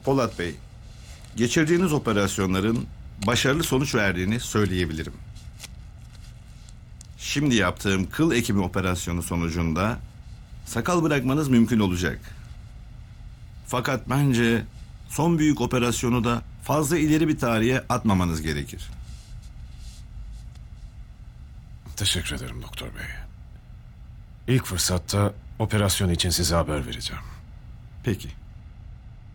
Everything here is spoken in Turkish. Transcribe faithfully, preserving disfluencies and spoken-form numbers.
Polat Bey, geçirdiğiniz operasyonların başarılı sonuç verdiğini söyleyebilirim. Şimdi yaptığım kıl ekimi operasyonu sonucunda sakal bırakmanız mümkün olacak. Fakat bence son büyük operasyonu da fazla ileri bir tarihe atmamanız gerekir. Teşekkür ederim doktor bey. İlk fırsatta operasyon için size haber vereceğim. Peki.